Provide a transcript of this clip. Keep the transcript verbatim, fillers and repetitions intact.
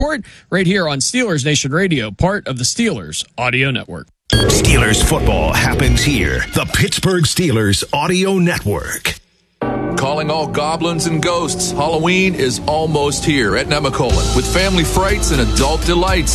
Report right here on Steelers Nation Radio, part of the Steelers Audio Network. Steelers football happens here. The Pittsburgh Steelers Audio Network. Calling all goblins and ghosts, Halloween is almost here at Nemacolin with family frights and adult delights.